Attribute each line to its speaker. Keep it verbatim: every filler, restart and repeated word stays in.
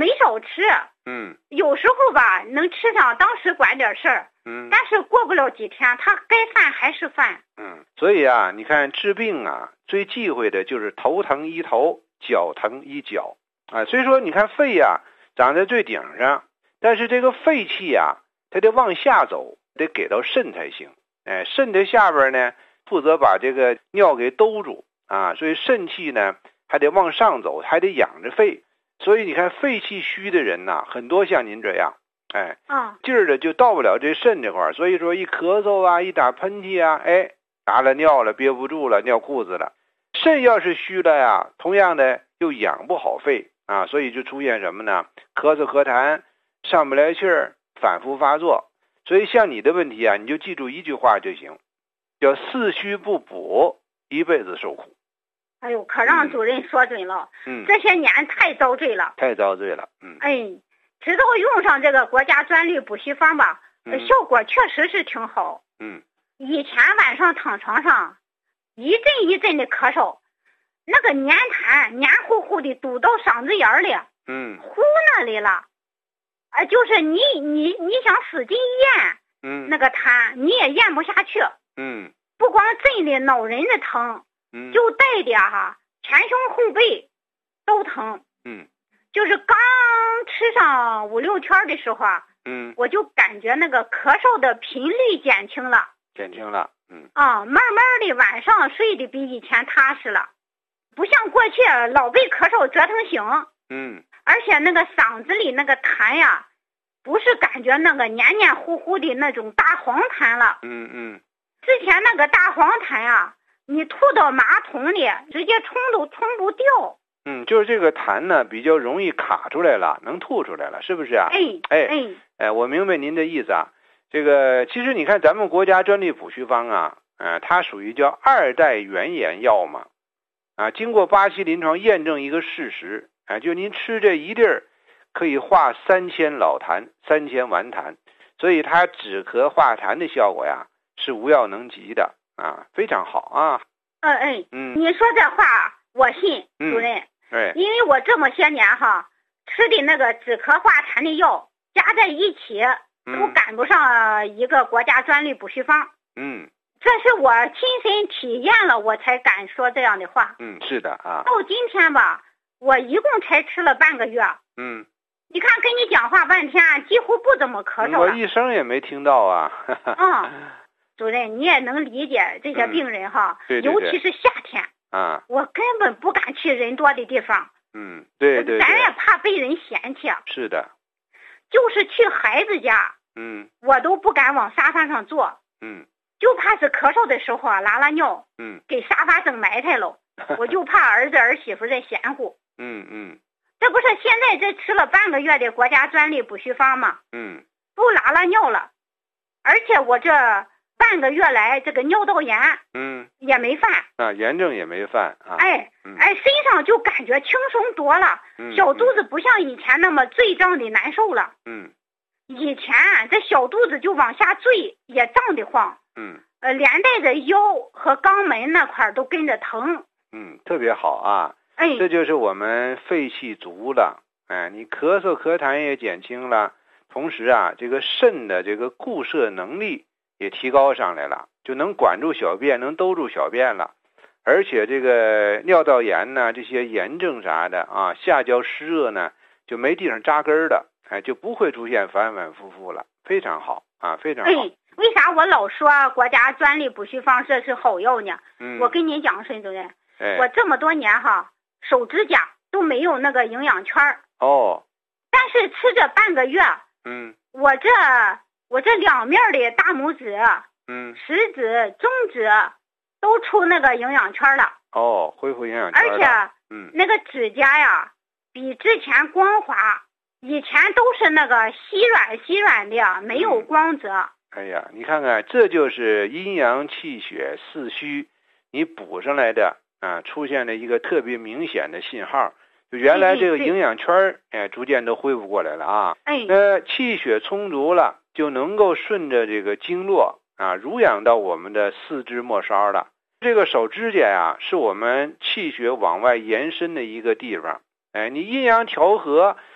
Speaker 1: 没少吃，
Speaker 2: 嗯，
Speaker 1: 有时候吧能吃上，当时管点事儿，
Speaker 2: 嗯，
Speaker 1: 但是过不了几天，它该犯还是犯。
Speaker 2: 嗯，所以啊，你看治病啊，最忌讳的就是头疼医头，脚疼医脚啊。所以说，你看肺呀、啊、长在最顶上，但是这个肺气啊，它得往下走，得给到肾才行。哎，肾的下边呢，负责把这个尿给兜住啊，所以肾气呢还得往上走，还得养着肺。所以你看肺气虚的人呐、啊，很多像您这样，哎，
Speaker 1: 啊，
Speaker 2: 劲儿的就到不了这肾这块儿，所以说一咳嗽啊，一打喷嚏啊，哎，打了尿了，憋不住了，尿裤子了。肾要是虚了呀，同样的又养不好肺啊，所以就出现什么呢？咳嗽咳痰，上不来气儿，反复发作。所以像你的问题啊，你就记住一句话就行，叫四虚不补，一辈子受苦。
Speaker 1: 哎呦，可让主任说准了。
Speaker 2: 嗯，
Speaker 1: 这些年太遭罪了，
Speaker 2: 太遭罪了。嗯，
Speaker 1: 哎，直到用上这个国家专利补虚方吧，
Speaker 2: 嗯、
Speaker 1: 效果确实是挺好。
Speaker 2: 嗯，
Speaker 1: 以前晚上躺床上，一阵一阵的咳嗽，那个黏痰黏糊糊的堵到嗓子眼里，
Speaker 2: 嗯，
Speaker 1: 呼那里了，啊，就是你你你想使劲咽，
Speaker 2: 嗯，
Speaker 1: 那个痰你也咽不下去。
Speaker 2: 嗯，
Speaker 1: 不光震的恼人的疼。
Speaker 2: 嗯，
Speaker 1: 就带的哈，前胸后背都疼。
Speaker 2: 嗯，
Speaker 1: 就是刚吃上五六天的时候啊，
Speaker 2: 嗯，
Speaker 1: 我就感觉那个咳嗽的频率减轻了，
Speaker 2: 减轻了。嗯，
Speaker 1: 啊，慢慢的晚上睡得比以前踏实了，不像过去老被咳嗽折腾醒。
Speaker 2: 嗯，
Speaker 1: 而且那个嗓子里那个痰呀，不是感觉那个黏黏糊糊的那种大黄痰了。
Speaker 2: 嗯嗯，
Speaker 1: 之前那个大黄痰啊，你吐到马桶里，直接冲都冲不掉。
Speaker 2: 嗯，就是这个痰呢，比较容易卡出来了，能吐出来了，是不是啊？
Speaker 1: 哎
Speaker 2: 哎
Speaker 1: 哎
Speaker 2: 哎，我明白您的意思啊。这个其实你看，咱们国家专利补虚方啊，呃，它属于叫二代原研药嘛，啊，经过巴西临床验证一个事实，啊，就您吃这一粒儿，可以化三千老痰，三千顽痰，所以它止咳化痰的效果呀，是无药能及的。啊，非常好啊！
Speaker 1: 嗯哎，
Speaker 2: 嗯，
Speaker 1: 你说这话我信，主任。
Speaker 2: 嗯、对，
Speaker 1: 因为我这么些年哈，吃的那个止咳化痰的药加在一起，都赶不上一个国家专利补虚方。
Speaker 2: 嗯，
Speaker 1: 这是我亲身体验了，我才敢说这样的话。
Speaker 2: 嗯，是的啊。
Speaker 1: 到今天吧，我一共才吃了半个月。
Speaker 2: 嗯，
Speaker 1: 你看跟你讲话半天，几乎不怎么咳嗽了。
Speaker 2: 我一声也没听到啊。
Speaker 1: 嗯。主任，你也能理解这些病人哈，
Speaker 2: 嗯、对对对，
Speaker 1: 尤其是夏天
Speaker 2: 啊，
Speaker 1: 我根本不敢去人多的地方。
Speaker 2: 嗯，对对对，
Speaker 1: 咱也怕被人嫌弃。
Speaker 2: 是的，
Speaker 1: 就是去孩子家，
Speaker 2: 嗯，
Speaker 1: 我都不敢往沙发上坐，
Speaker 2: 嗯，
Speaker 1: 就怕是咳嗽的时候啊拉拉尿，
Speaker 2: 嗯，
Speaker 1: 给沙发整埋汰了，我就怕儿子儿媳妇在嫌乎。
Speaker 2: 嗯嗯，
Speaker 1: 这不是现在这吃了半个月的国家专利补虚方吗？
Speaker 2: 嗯，
Speaker 1: 不拉拉尿了，而且我这半个月来这个尿道炎，
Speaker 2: 嗯，
Speaker 1: 也没犯
Speaker 2: 啊，炎症也没犯啊。
Speaker 1: 哎，
Speaker 2: 嗯、
Speaker 1: 哎，身上就感觉轻松多了，
Speaker 2: 嗯、
Speaker 1: 小肚子不像以前那么坠胀的难受了。
Speaker 2: 嗯，
Speaker 1: 以前这小肚子就往下坠，也胀得慌。
Speaker 2: 嗯，
Speaker 1: 呃，连带着腰和肛门那块都跟着疼。
Speaker 2: 嗯，特别好啊。
Speaker 1: 哎，
Speaker 2: 这就是我们肺气足了。哎，你咳嗽咳痰也减轻了，同时啊，这个肾的这个固摄能力也提高上来了，就能管住小便，能兜住小便了。而且这个尿道炎呢，这些炎症啥的啊，下焦湿热呢，就没地方扎根了，哎，就不会出现反反复复了，非常好啊，非常好。
Speaker 1: 哎，为啥我老说国家专利补虚方这是好药呢？
Speaker 2: 嗯，
Speaker 1: 我跟您讲，孙主任，
Speaker 2: 哎，
Speaker 1: 我这么多年哈，手指甲都没有那个营养圈儿。
Speaker 2: 哦，
Speaker 1: 但是吃这半个月，
Speaker 2: 嗯，
Speaker 1: 我这我这两面的大拇指，
Speaker 2: 嗯，
Speaker 1: 食指、中指都出那个营养圈了。
Speaker 2: 哦，恢复营养圈了。
Speaker 1: 而且，
Speaker 2: 嗯，
Speaker 1: 那个指甲呀，比之前光滑，以前都是那个稀软稀软的，没有光泽。
Speaker 2: 嗯、哎呀，你看看，这就是阴阳气血四虚，你补上来的啊，出现了一个特别明显的信号。就原来这个营养圈哎，逐渐都恢复过来了啊。
Speaker 1: 哎，
Speaker 2: 那气血充足了，就能够顺着这个经络啊，濡养到我们的四肢末梢了。这个手指甲呀，是我们气血往外延伸的一个地方。哎，你阴阳调和，